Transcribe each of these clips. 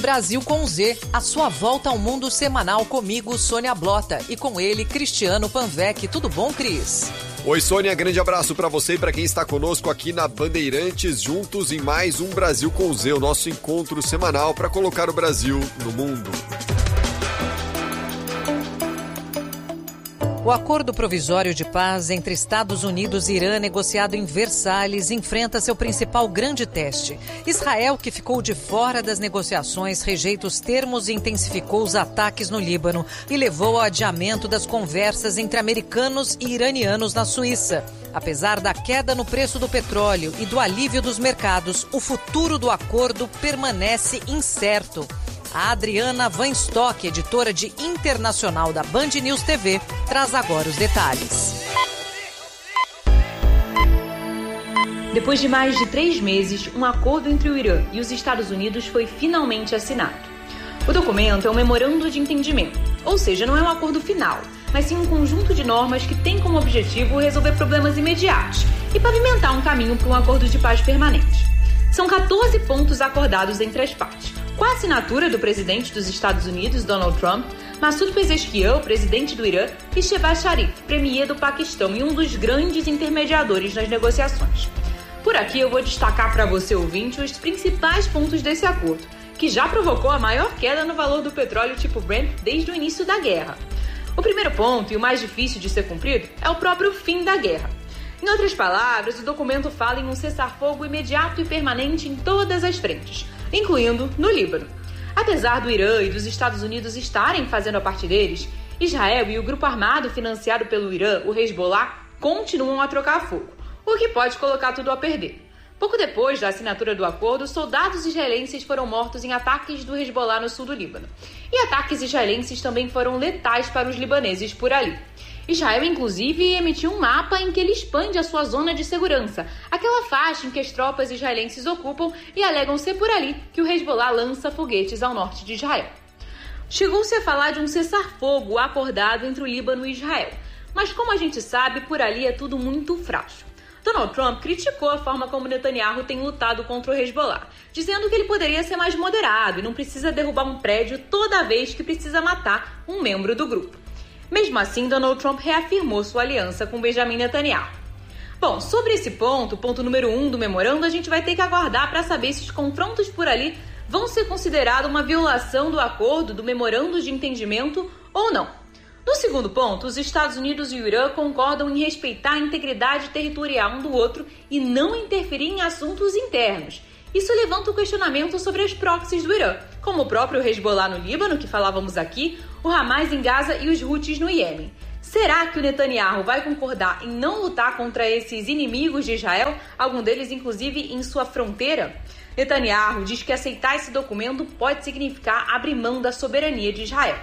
Brasil com Z, a sua volta ao mundo semanal comigo, Sônia Blota, e com ele, Cristiano Panvec. Tudo bom, Cris? Oi, Sônia, grande abraço para você e para quem está conosco aqui na Bandeirantes, juntos em mais um Brasil com Z, o nosso encontro semanal para colocar o Brasil no mundo. O acordo provisório de paz entre Estados Unidos e Irã, negociado em Versalhes, enfrenta seu principal grande teste. Israel, que ficou de fora das negociações, rejeita os termos e intensificou os ataques no Líbano e levou ao adiamento das conversas entre americanos e iranianos na Suíça. Apesar da queda no preço do petróleo e do alívio dos mercados, o futuro do acordo permanece incerto. A Adriana Van Stock, editora de Internacional da Band News TV, traz agora os detalhes. Depois de mais de 3 meses, um acordo entre o Irã e os Estados Unidos foi finalmente assinado. O documento é um memorando de entendimento, ou seja, não é um acordo final, mas sim um conjunto de normas que tem como objetivo resolver problemas imediatos e pavimentar um caminho para um acordo de paz permanente. São 14 pontos acordados entre as partes, com a assinatura do presidente dos Estados Unidos, Donald Trump, Masoud Pezeshkian, presidente do Irã, e Shehbaz Sharif, premier do Paquistão e um dos grandes intermediadores nas negociações. Por aqui eu vou destacar para você, ouvinte, os principais pontos desse acordo, que já provocou a maior queda no valor do petróleo tipo Brent desde o início da guerra. O primeiro ponto, e o mais difícil de ser cumprido, é o próprio fim da guerra. Em outras palavras, o documento fala em um cessar-fogo imediato e permanente em todas as frentes, incluindo no Líbano. Apesar do Irã e dos Estados Unidos estarem fazendo a parte deles, Israel e o grupo armado financiado pelo Irã, o Hezbollah, continuam a trocar fogo, o que pode colocar tudo a perder. Pouco depois da assinatura do acordo, soldados israelenses foram mortos em ataques do Hezbollah no sul do Líbano. E ataques israelenses também foram letais para os libaneses por ali. Israel, inclusive, emitiu um mapa em que ele expande a sua zona de segurança, aquela faixa em que as tropas israelenses ocupam, e alegam ser por ali que o Hezbollah lança foguetes ao norte de Israel. Chegou-se a falar de um cessar-fogo acordado entre o Líbano e Israel, mas como a gente sabe, por ali é tudo muito frágil. Donald Trump criticou a forma como Netanyahu tem lutado contra o Hezbollah, dizendo que ele poderia ser mais moderado e não precisa derrubar um prédio toda vez que precisa matar um membro do grupo. Mesmo assim, Donald Trump reafirmou sua aliança com Benjamin Netanyahu. Bom, sobre esse ponto, ponto número 1 do memorando, a gente vai ter que aguardar para saber se os confrontos por ali vão ser considerados uma violação do acordo, do memorando de entendimento ou não. No segundo ponto, os Estados Unidos e o Irã concordam em respeitar a integridade territorial um do outro e não interferir em assuntos internos. Isso levanta o questionamento sobre as proxies do Irã, como o próprio Hezbollah no Líbano, que falávamos aqui, o Hamas em Gaza e os Houthis no Iêmen. Será que o Netanyahu vai concordar em não lutar contra esses inimigos de Israel, algum deles inclusive em sua fronteira? Netanyahu diz que aceitar esse documento pode significar abrir mão da soberania de Israel.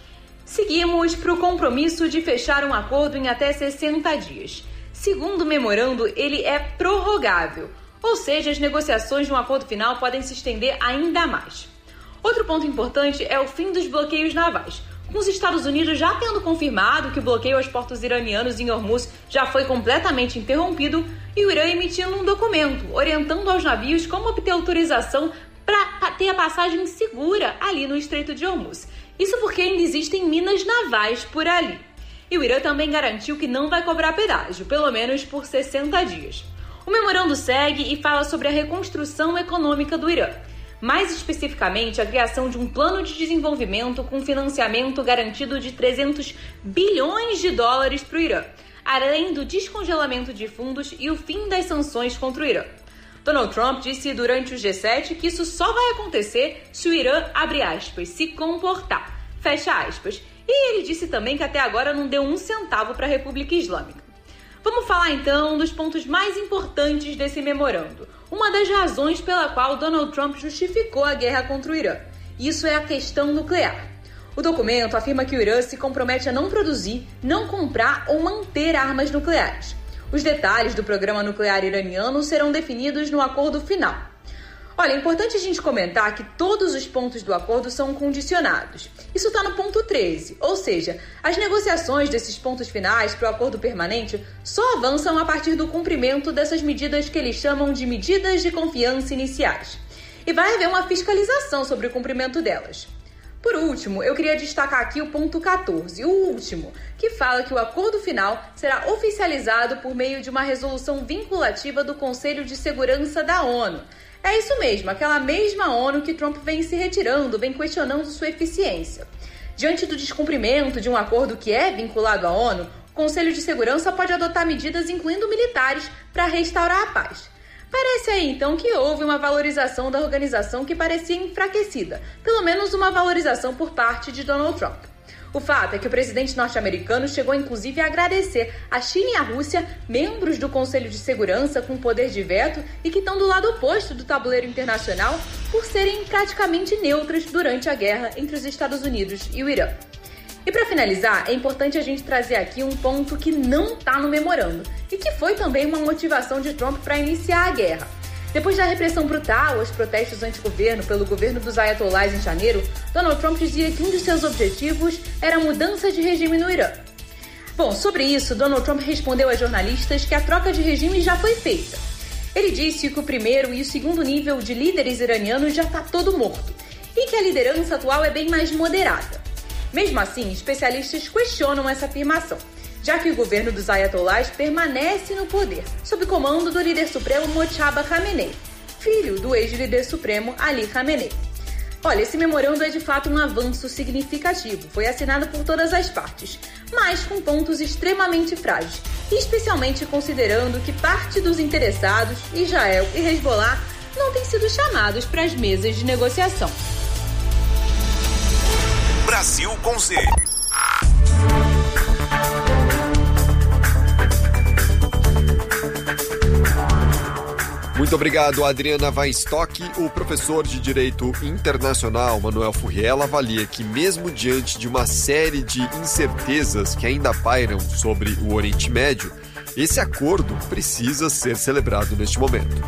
Seguimos para o compromisso de fechar um acordo em até 60 dias. Segundo o memorando, ele é prorrogável, ou seja, as negociações de um acordo final podem se estender ainda mais. Outro ponto importante é o fim dos bloqueios navais, com os Estados Unidos já tendo confirmado que o bloqueio aos portos iranianos em Hormuz já foi completamente interrompido e o Irã emitindo um documento orientando aos navios como obter autorização para ter a passagem segura ali no Estreito de Hormuz. Isso porque ainda existem minas navais por ali. E o Irã também garantiu que não vai cobrar pedágio, pelo menos por 60 dias. O memorando segue e fala sobre a reconstrução econômica do Irã. Mais especificamente, a criação de um plano de desenvolvimento com financiamento garantido de 300 bilhões de dólares para o Irã, além do descongelamento de fundos e o fim das sanções contra o Irã. Donald Trump disse durante o G7 que isso só vai acontecer se o Irã, abre aspas, se comportar, fecha aspas. E ele disse também que até agora não deu um centavo para a República Islâmica. Vamos falar então dos pontos mais importantes desse memorando. Uma das razões pela qual Donald Trump justificou a guerra contra o Irã. Isso é a questão nuclear. O documento afirma que o Irã se compromete a não produzir, não comprar ou manter armas nucleares. Os detalhes do programa nuclear iraniano serão definidos no acordo final. Olha, é importante a gente comentar que todos os pontos do acordo são condicionados. Isso está no ponto 13, ou seja, as negociações desses pontos finais para o acordo permanente só avançam a partir do cumprimento dessas medidas que eles chamam de medidas de confiança iniciais. e vai haver uma fiscalização sobre o cumprimento delas. Por último, eu queria destacar aqui o ponto 14, o último, que fala que o acordo final será oficializado por meio de uma resolução vinculativa do Conselho de Segurança da ONU. É isso mesmo, aquela mesma ONU que Trump vem se retirando, vem questionando sua eficiência. Diante do descumprimento de um acordo que é vinculado à ONU, o Conselho de Segurança pode adotar medidas, incluindo militares, para restaurar a paz. Parece aí, então, que houve uma valorização da organização que parecia enfraquecida, pelo menos uma valorização por parte de Donald Trump. O fato é que o presidente norte-americano chegou inclusive a agradecer a China e a Rússia, membros do Conselho de Segurança com poder de veto e que estão do lado oposto do tabuleiro internacional, por serem praticamente neutras durante a guerra entre os Estados Unidos e o Irã. E para finalizar, é importante a gente trazer aqui um ponto que não está no memorando e que foi também uma motivação de Trump para iniciar a guerra. Depois da repressão brutal aos protestos anti-governo pelo governo dos Ayatollahs em janeiro, Donald Trump dizia que um de seus objetivos era a mudança de regime no Irã. Bom, sobre isso, Donald Trump respondeu a jornalistas que a troca de regime já foi feita. Ele disse que o primeiro e o segundo nível de líderes iranianos já está todo morto e que a liderança atual é bem mais moderada. Mesmo assim, especialistas questionam essa afirmação, já que o governo dos Ayatollahs permanece no poder, sob comando do líder supremo Mojtaba Khamenei, filho do ex-líder supremo Ali Khamenei. Olha, esse memorando é de fato um avanço significativo, foi assinado por todas as partes, mas com pontos extremamente frágeis, especialmente considerando que parte dos interessados, Israel e Hezbollah, não têm sido chamados para as mesas de negociação. Brasil com Z. Muito obrigado, Adriana Weinstock. O professor de Direito Internacional, Manuel Furriel, avalia que mesmo diante de uma série de incertezas que ainda pairam sobre o Oriente Médio, esse acordo precisa ser celebrado neste momento.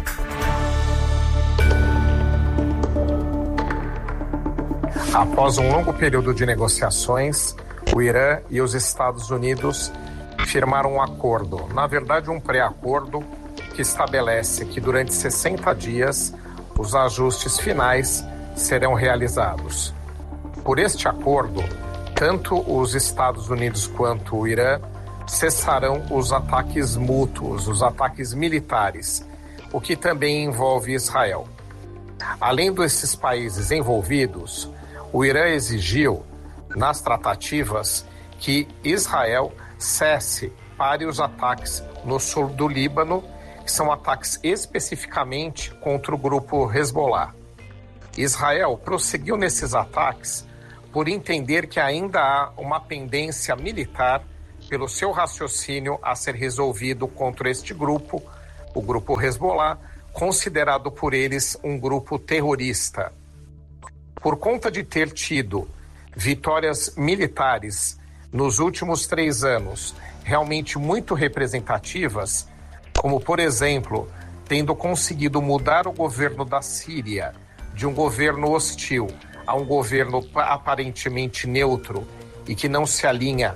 Após um longo período de negociações, o Irã e os Estados Unidos firmaram um acordo, na verdade um pré-acordo, que estabelece que durante 60 dias os ajustes finais serão realizados. Por este acordo, tanto os Estados Unidos quanto o Irã cessarão os ataques mútuos, os ataques militares, o que também envolve Israel. Além desses países envolvidos, o Irã exigiu, nas tratativas, que Israel cesse pare os ataques no sul do Líbano, que são ataques especificamente contra o grupo Hezbollah. Israel prosseguiu nesses ataques por entender que ainda há uma pendência militar pelo seu raciocínio a ser resolvido contra este grupo, o grupo Hezbollah, considerado por eles um grupo terrorista. Por conta de ter tido vitórias militares nos últimos 3 anos realmente muito representativas, como, por exemplo, tendo conseguido mudar o governo da Síria de um governo hostil a um governo aparentemente neutro e que não se alinha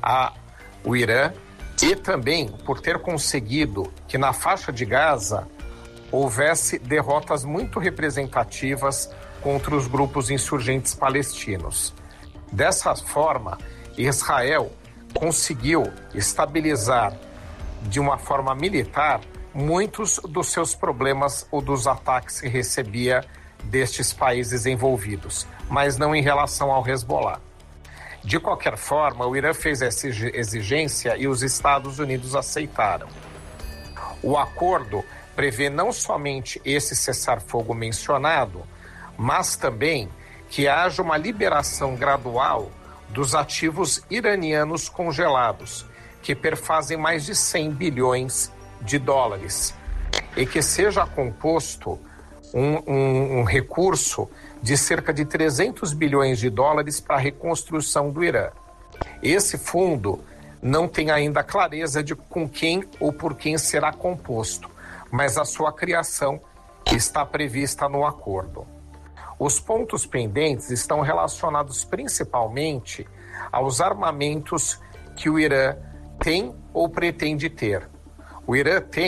ao Irã, e também por ter conseguido que na faixa de Gaza houvesse derrotas muito representativas contra os grupos insurgentes palestinos. Dessa forma, Israel conseguiu estabilizar de uma forma militar muitos dos seus problemas ou dos ataques que recebia destes países envolvidos, mas não em relação ao Hezbollah. De qualquer forma, o Irã fez essa exigência e os Estados Unidos aceitaram. O acordo prevê não somente esse cessar-fogo mencionado, mas também que haja uma liberação gradual dos ativos iranianos congelados, que perfazem mais de 100 bilhões de dólares, e que seja composto um recurso de cerca de 300 bilhões de dólares para a reconstrução do Irã. Esse fundo não tem ainda clareza de com quem ou por quem será composto, mas a sua criação está prevista no acordo. Os pontos pendentes estão relacionados principalmente aos armamentos que o Irã tem ou pretende ter. O Irã tem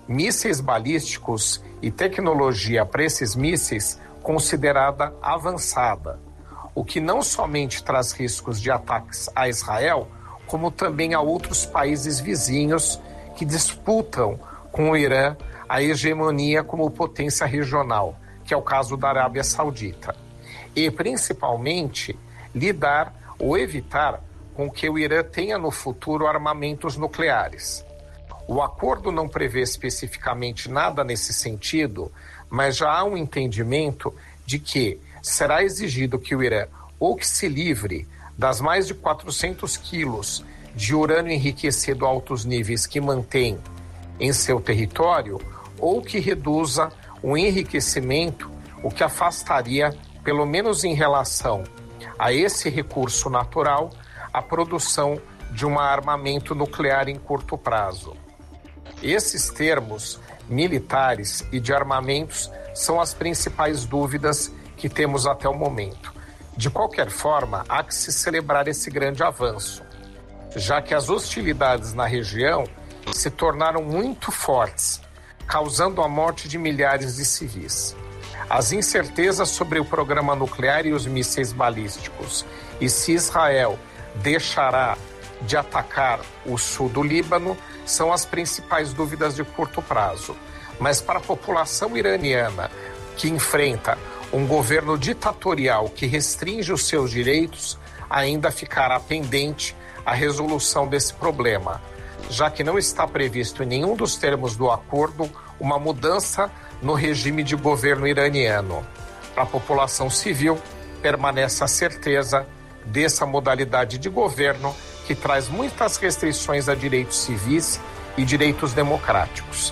mísseis balísticos e tecnologia para esses mísseis considerada avançada, o que não somente traz riscos de ataques a Israel, como também a outros países vizinhos que disputam com o Irã a hegemonia como potência regional, que é o caso da Arábia Saudita. E, principalmente, lidar ou evitar com que o Irã tenha no futuro armamentos nucleares. O acordo não prevê especificamente nada nesse sentido, mas já há um entendimento de que será exigido que o Irã ou que se livre das mais de 400 quilos de urânio enriquecido a altos níveis que mantém em seu território, ou que reduza o enriquecimento, o que afastaria, pelo menos em relação a esse recurso natural, a produção de um armamento nuclear em curto prazo. Esses termos militares e de armamentos são as principais dúvidas que temos até o momento. De qualquer forma, há que se celebrar esse grande avanço, já que as hostilidades na região se tornaram muito fortes, causando a morte de milhares de civis. As incertezas sobre o programa nuclear e os mísseis balísticos e se Israel deixará de atacar o sul do Líbano são as principais dúvidas de curto prazo. Mas para a população iraniana, que enfrenta um governo ditatorial que restringe os seus direitos, ainda ficará pendente a resolução desse problema, já que não está previsto em nenhum dos termos do acordo uma mudança no regime de governo iraniano. Para a população civil, permanece a certeza dessa modalidade de governo que traz muitas restrições a direitos civis e direitos democráticos.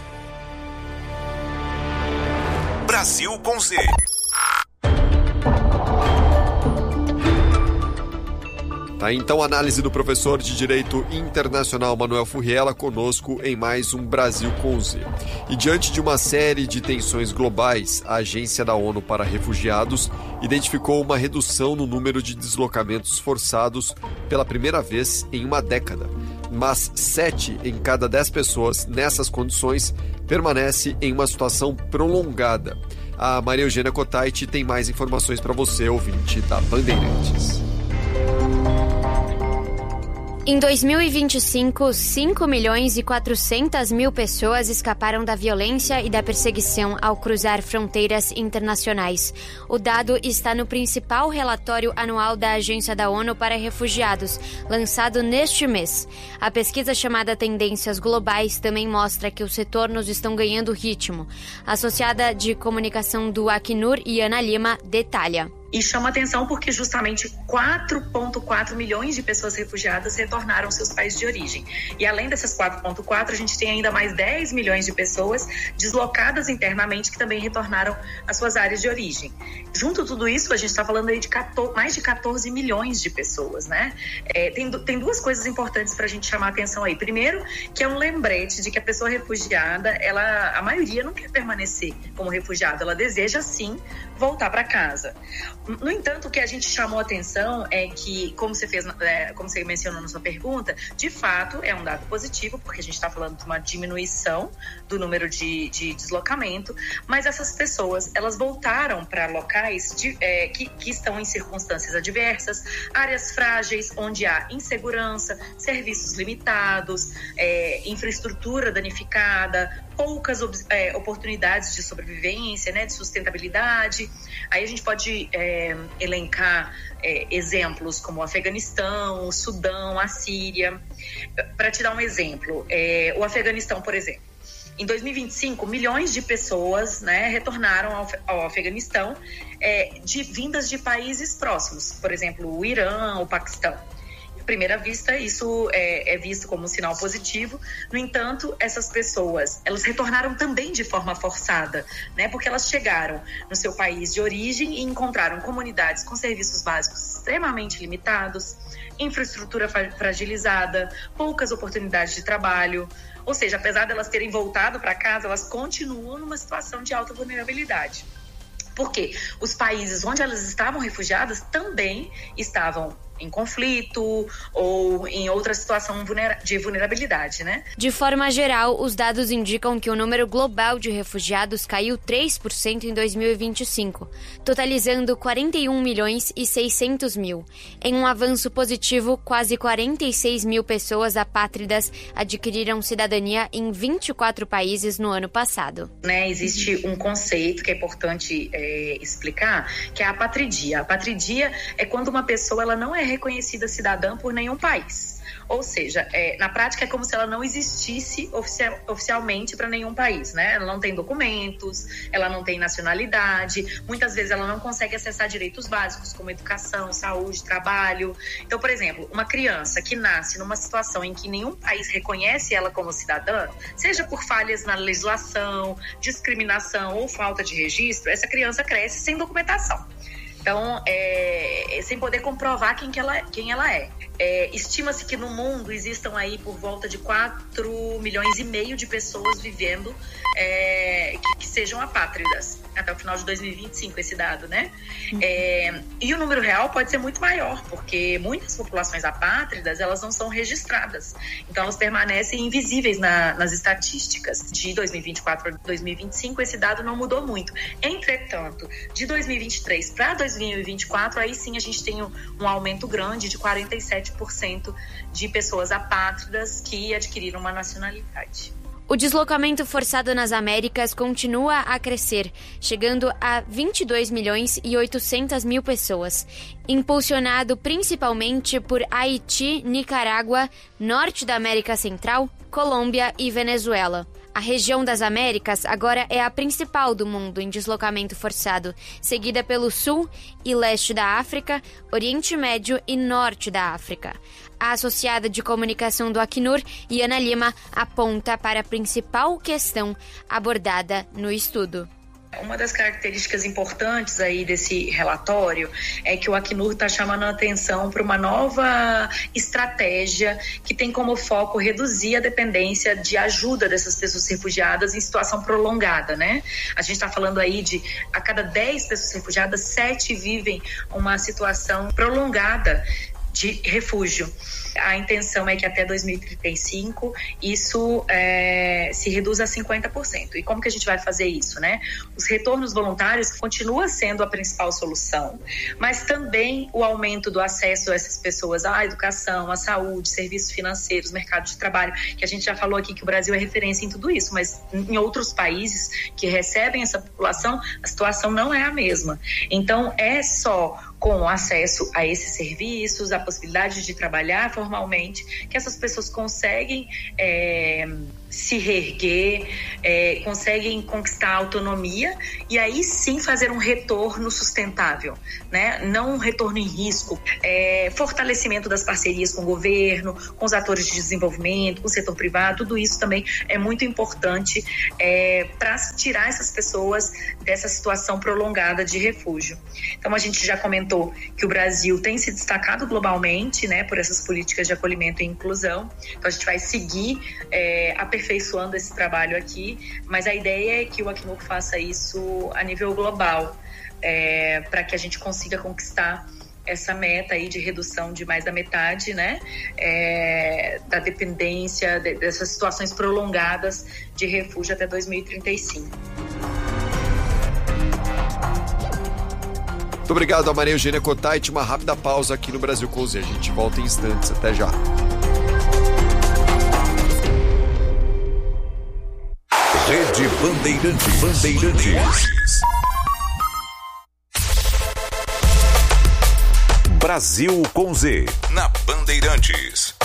Brasil com Z. Tá, então, a análise do professor de Direito Internacional Manuel Furriela conosco em mais um Brasil com Z. E diante de uma série de tensões globais, a Agência da ONU para Refugiados identificou uma redução no número de deslocamentos forçados pela primeira vez em uma década. Mas 7 em cada 10 pessoas nessas condições permanece em uma situação prolongada. A Maria Eugênia Cotaiti tem mais informações para você, ouvinte da Bandeirantes. Em 2025, 5.400.000 pessoas escaparam da violência e da perseguição ao cruzar fronteiras internacionais. O dado está no principal relatório anual da Agência da ONU para Refugiados, lançado neste mês. A pesquisa chamada Tendências Globais também mostra que os retornos estão ganhando ritmo. A associada de comunicação do Acnur, Iana Lima, detalha. E chama atenção porque justamente 4,4 milhões de pessoas refugiadas retornaram aos seus países de origem. E além dessas 4,4, a gente tem ainda mais 10 milhões de pessoas deslocadas internamente que também retornaram às suas áreas de origem. Junto a tudo isso, a gente está falando aí de mais de 14 milhões de pessoas, né? Tem duas coisas importantes para a gente chamar a atenção aí. Primeiro, que é um lembrete de que a pessoa refugiada, a maioria não quer permanecer como refugiada, ela deseja sim voltar para casa. No entanto, o que a gente chamou a atenção é que, como você mencionou na sua pergunta, de fato é um dado positivo, porque a gente está falando de uma diminuição do número de deslocamento, mas essas pessoas, elas voltaram para locais que estão em circunstâncias adversas, áreas frágeis, onde há insegurança, serviços limitados, infraestrutura danificada, poucas oportunidades de sobrevivência, né, de sustentabilidade. Aí a gente pode elencar exemplos como o Afeganistão, o Sudão, a Síria. Para te dar um exemplo, o Afeganistão, por exemplo. Em 2025, milhões de pessoas, né, retornaram ao Afeganistão vindas de países próximos, por exemplo, o Irã, o Paquistão. À primeira vista, isso é visto como um sinal positivo. No entanto, essas pessoas, elas retornaram também de forma forçada, né? Porque elas chegaram no seu país de origem e encontraram comunidades com serviços básicos extremamente limitados, infraestrutura fragilizada, poucas oportunidades de trabalho. Ou seja, apesar de elas terem voltado para casa, elas continuam numa situação de alta vulnerabilidade. Porque os países onde elas estavam refugiadas também estavam em conflito ou em outra situação de vulnerabilidade, né? De forma geral, os dados indicam que o número global de refugiados caiu 3% em 2025, totalizando 41 milhões e 600 mil. Em um avanço positivo, quase 46 mil pessoas apátridas adquiriram cidadania em 24 países no ano passado. Existe um conceito que é importante explicar, que é a apatridia. A apatridia é quando uma pessoa ela não é reconhecida cidadã por nenhum país. Ou seja, na prática é como se ela não existisse oficialmente para nenhum país, né? Ela não tem documentos, ela não tem nacionalidade, muitas vezes ela não consegue acessar direitos básicos como educação, saúde, trabalho. Então, por exemplo, uma criança que nasce numa situação em que nenhum país reconhece ela como cidadã, seja por falhas na legislação, discriminação ou falta de registro, essa criança cresce sem documentação. Então, sem poder comprovar quem ela é. Estima-se que no mundo existam aí por volta de 4,5 milhões de pessoas vivendo que sejam apátridas. Até o final de 2025, esse dado, né? E o número real pode ser muito maior, porque muitas populações apátridas, elas não são registradas. Então, elas permanecem invisíveis nas estatísticas. De 2024 para 2025, esse dado não mudou muito. Entretanto, de 2023 para 2024, aí sim a gente tem um aumento grande de 47% de pessoas apátridas que adquiriram uma nacionalidade. O deslocamento forçado nas Américas continua a crescer, chegando a 22 milhões e 800 mil pessoas, impulsionado principalmente por Haiti, Nicarágua, Norte da América Central, Colômbia e Venezuela. A região das Américas agora é a principal do mundo em deslocamento forçado, seguida pelo Sul e Leste da África, Oriente Médio e Norte da África. A associada de comunicação do Acnur, Iana Lima, aponta para a principal questão abordada no estudo. Uma das características importantes aí desse relatório é que o Acnur está chamando a atenção para uma nova estratégia que tem como foco reduzir a dependência de ajuda dessas pessoas refugiadas em situação prolongada, né? A gente está falando aí de a cada 10 pessoas refugiadas, 7 vivem uma situação prolongada de refúgio. A intenção é que até 2035 isso se reduza a 50%. E como que a gente vai fazer isso, né? Os retornos voluntários continuam sendo a principal solução, mas também o aumento do acesso a essas pessoas à educação, à saúde, serviços financeiros, mercado de trabalho, que a gente já falou aqui que o Brasil é referência em tudo isso, mas em outros países que recebem essa população, a situação não é a mesma. Então, é só com acesso a esses serviços, a possibilidade de trabalhar formalmente, que essas pessoas conseguem se reerguer, conseguem conquistar a autonomia e aí sim fazer um retorno sustentável, né? Não um retorno em risco. Fortalecimento das parcerias com o governo, com os atores de desenvolvimento, com o setor privado, tudo isso também é muito importante para tirar essas pessoas dessa situação prolongada de refúgio. Então a gente já comentou que o Brasil tem se destacado globalmente, né, por essas políticas de acolhimento e inclusão. Então a gente vai seguir aperfeiçoando esse trabalho aqui, mas a ideia é que o Acnur faça isso a nível global, para que a gente consiga conquistar essa meta aí de redução de mais da metade, né, da dependência dessas situações prolongadas de refúgio até 2035. Muito obrigado a Maria Eugênia Cottait. Uma rápida pausa aqui no Brasil com Z. A gente volta em instantes. Até já. Rede Bandeirantes. Brasil com Z. Na Bandeirantes.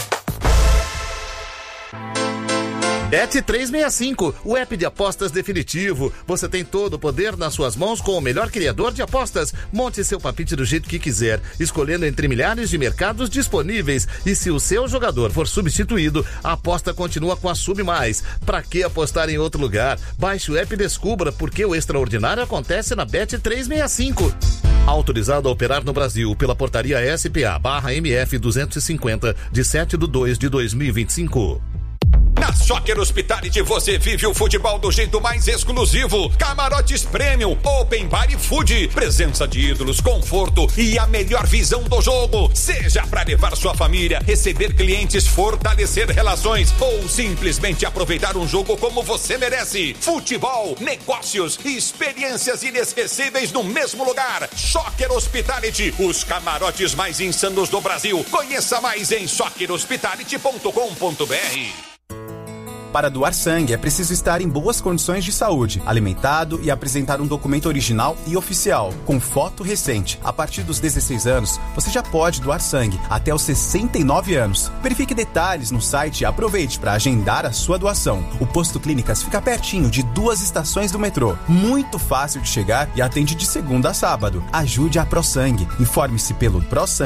Bet365, o app de apostas definitivo. Você tem todo o poder nas suas mãos com o melhor criador de apostas. Monte seu palpite do jeito que quiser, escolhendo entre milhares de mercados disponíveis. E se o seu jogador for substituído, a aposta continua com a Sub Mais. Pra que apostar em outro lugar? Baixe o app e descubra porque o extraordinário acontece na Bet365. Autorizado a operar no Brasil pela portaria SPA/MF 250 de 7/2/2025. Na Soccer Hospitality você vive o futebol do jeito mais exclusivo. Camarotes Premium, Open Bar e Food. Presença de ídolos, conforto e a melhor visão do jogo. Seja para levar sua família, receber clientes, fortalecer relações ou simplesmente aproveitar um jogo como você merece. Futebol, negócios e experiências inesquecíveis no mesmo lugar. Soccer Hospitality, os camarotes mais insanos do Brasil. Conheça mais em soccerhospitality.com.br. Para doar sangue é preciso estar em boas condições de saúde, alimentado e apresentar um documento original e oficial, com foto recente. A partir dos 16 anos, você já pode doar sangue até os 69 anos. Verifique detalhes no site e aproveite para agendar a sua doação. O Posto Clínicas fica pertinho de 2 estações do metrô. Muito fácil de chegar e atende de segunda a sábado. Ajude a ProSangue. Informe-se pelo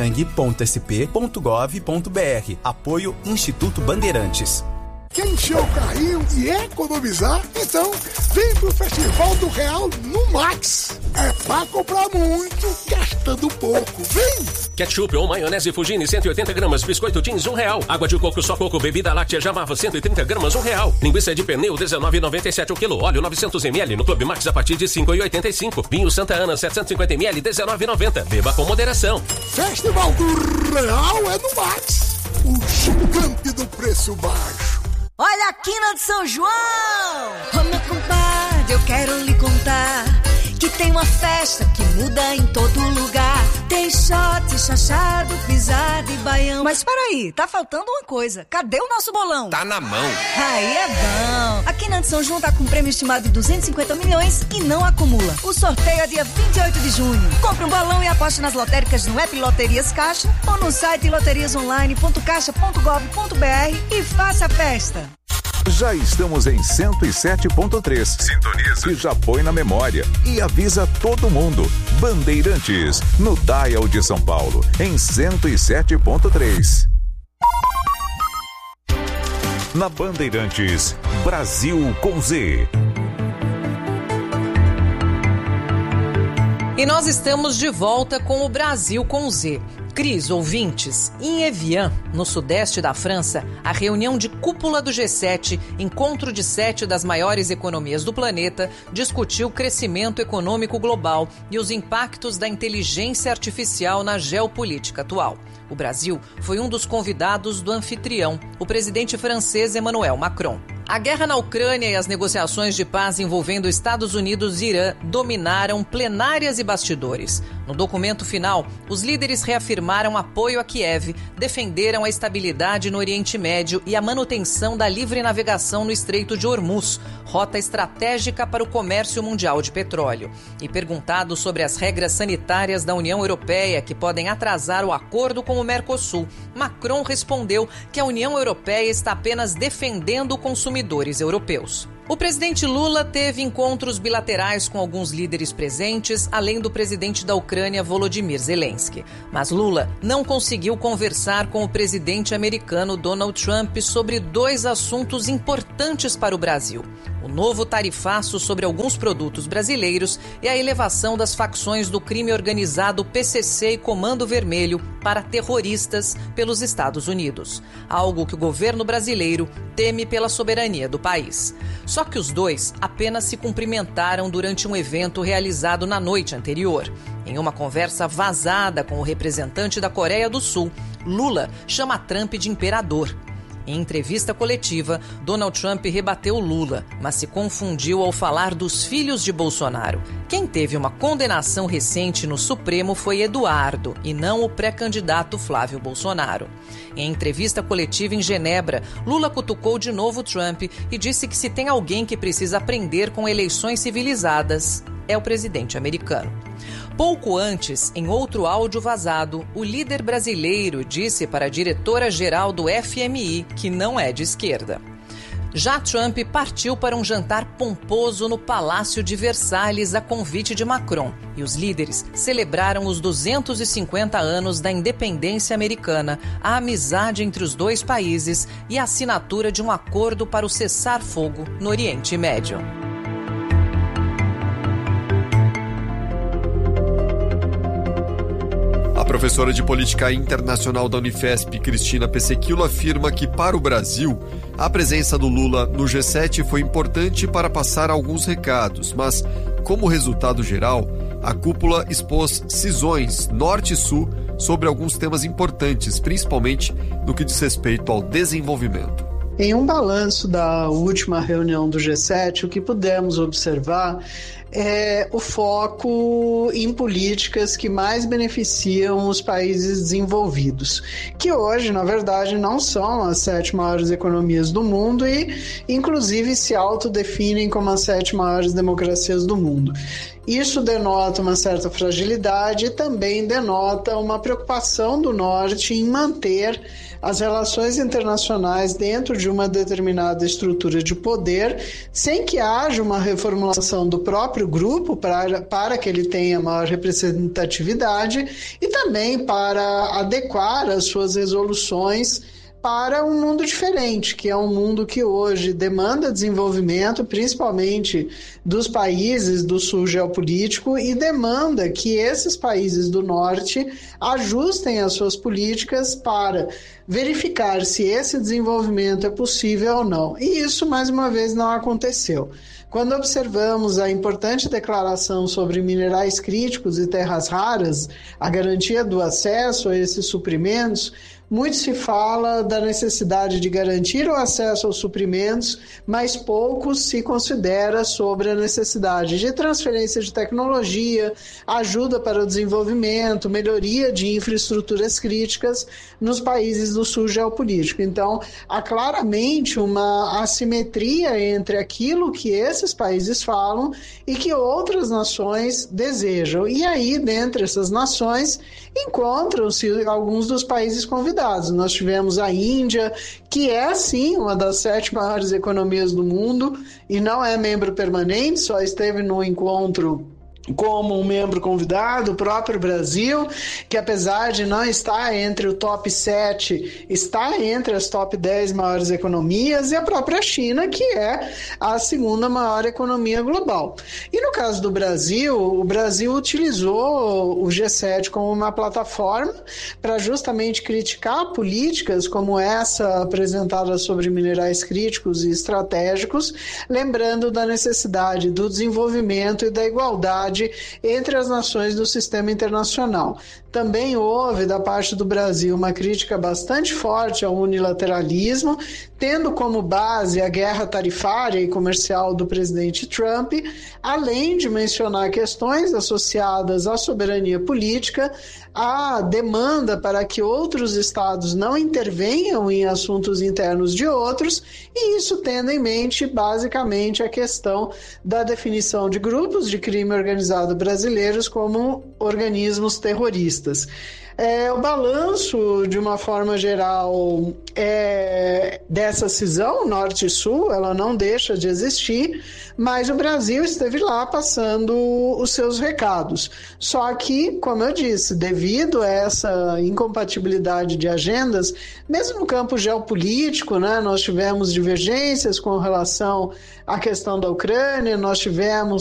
prosangue.sp.gov.br. Apoio Instituto Bandeirantes. Quer encher o carrinho e economizar? Então, vem pro Festival do Real no Max. É pra comprar muito, gastando pouco. Vem! Ketchup ou maionese Fugini, 180 gramas. Biscoito jeans, R$1. Água de coco, só coco. Bebida láctea Jamava, 130 gramas, R$1. Linguiça de pernil, R$19,97 o quilo. Óleo, 900 ml. No Clube Max, a partir de R$5,85. Vinho Santa Ana, 750 ml, R$19,90. Beba com moderação. Festival do Real é no Max. O gigante do preço baixo. Olha a quina de São João! Ô meu compadre, eu quero lhe contar que tem uma festa que muda em todo lugar. Tem shot, chachado, pisado e baião. Mas peraí, tá faltando uma coisa. Cadê o nosso bolão? Tá na mão. Aí é bom. A Quina de São João tá com um prêmio estimado de 250 milhões e não acumula. O sorteio é dia 28 de junho. Compre um bolão e aposte nas lotéricas no app Loterias Caixa ou no site loteriasonline.caixa.gov.br e faça a festa. Já estamos em 107.3. Sintoniza e já põe na memória. E avisa todo mundo. Bandeirantes, no Dial de São Paulo, em 107.3. Na Bandeirantes, Brasil com Z. E nós estamos de volta com o Brasil com Z. Cris, ouvintes, em Evian, no sudeste da França, a reunião de cúpula do G7, encontro de 7 das maiores economias do planeta, discutiu o crescimento econômico global e os impactos da inteligência artificial na geopolítica atual. O Brasil foi um dos convidados do anfitrião, o presidente francês Emmanuel Macron. A guerra na Ucrânia e as negociações de paz envolvendo Estados Unidos e Irã dominaram plenárias e bastidores. No documento final, os líderes reafirmaram apoio a Kiev, defenderam a estabilidade no Oriente Médio e a manutenção da livre navegação no Estreito de Hormuz, rota estratégica para o comércio mundial de petróleo. E perguntado sobre as regras sanitárias da União Europeia que podem atrasar o acordo com o Mercosul, Macron respondeu que a União Europeia está apenas defendendo consumidores europeus. O presidente Lula teve encontros bilaterais com alguns líderes presentes, além do presidente da Ucrânia, Volodymyr Zelensky. Mas Lula não conseguiu conversar com o presidente americano Donald Trump sobre 2 assuntos importantes para o Brasil: o novo tarifaço sobre alguns produtos brasileiros e a elevação das facções do crime organizado PCC e Comando Vermelho para terroristas pelos Estados Unidos, algo que o governo brasileiro teme pela soberania do país. Só que os dois apenas se cumprimentaram durante um evento realizado na noite anterior. Em uma conversa vazada com o representante da Coreia do Sul, Lula chama Trump de imperador. Em entrevista coletiva, Donald Trump rebateu Lula, mas se confundiu ao falar dos filhos de Bolsonaro. Quem teve uma condenação recente no Supremo foi Eduardo, e não o pré-candidato Flávio Bolsonaro. Em entrevista coletiva em Genebra, Lula cutucou de novo Trump e disse que se tem alguém que precisa aprender com eleições civilizadas, é o presidente americano. Pouco antes, em outro áudio vazado, o líder brasileiro disse para a diretora-geral do FMI que não é de esquerda. Já Trump partiu para um jantar pomposo no Palácio de Versalhes a convite de Macron, e os líderes celebraram os 250 anos da independência americana, a amizade entre os dois países e a assinatura de um acordo para o cessar-fogo no Oriente Médio. A A professora de Política Internacional da Unifesp, Cristina Pesequilo, afirma que, para o Brasil, a presença do Lula no G7 foi importante para passar alguns recados, mas, como resultado geral, a cúpula expôs cisões norte e sul sobre alguns temas importantes, principalmente no que diz respeito ao desenvolvimento. Em um balanço da última reunião do G7, o que pudemos observar é o foco em políticas que mais beneficiam os países desenvolvidos, que hoje, na verdade, não são as 7 maiores economias do mundo e, inclusive, se autodefinem como as 7 maiores democracias do mundo. Isso denota uma certa fragilidade e também denota uma preocupação do Norte em manter as relações internacionais dentro de uma determinada estrutura de poder, sem que haja uma reformulação do próprio grupo para que ele tenha maior representatividade e também para adequar as suas resoluções para um mundo diferente, que é um mundo que hoje demanda desenvolvimento, principalmente dos países do sul geopolítico, e demanda que esses países do norte ajustem as suas políticas para verificar se esse desenvolvimento é possível ou não. E isso, mais uma vez, não aconteceu. Quando observamos a importante declaração sobre minerais críticos e terras raras, a garantia do acesso a esses suprimentos, muito se fala da necessidade de garantir o acesso aos suprimentos, mas pouco se considera sobre a necessidade de transferência de tecnologia, ajuda para o desenvolvimento, melhoria de infraestruturas críticas nos países do sul geopolítico. Então, há claramente uma assimetria entre aquilo que esses países falam e que outras nações desejam. E aí, dentre essas nações, encontram-se alguns dos países convidados. Nós tivemos a Índia, que é, sim, uma das 7 maiores economias do mundo e não é membro permanente, só esteve no encontro como um membro convidado, o próprio Brasil, que apesar de não estar entre o top 7, está entre as top 10 maiores economias, e a própria China, que é a 2ª maior economia global. E no caso do Brasil, o Brasil utilizou o G7 como uma plataforma para justamente criticar políticas como essa apresentada sobre minerais críticos e estratégicos, lembrando da necessidade do desenvolvimento e da igualdade entre as nações do sistema internacional. Também houve, da parte do Brasil, uma crítica bastante forte ao unilateralismo, tendo como base a guerra tarifária e comercial do presidente Trump, além de mencionar questões associadas à soberania política, a demanda para que outros estados não intervenham em assuntos internos de outros, e isso tendo em mente, basicamente, a questão da definição de grupos de crime organizado brasileiros como organismos terroristas. O balanço, de uma forma geral, dessa cisão norte e sul, ela não deixa de existir, mas o Brasil esteve lá passando os seus recados. Só que, como eu disse, devido a essa incompatibilidade de agendas, mesmo no campo geopolítico, né, nós tivemos divergências com relação à questão da Ucrânia, nós tivemos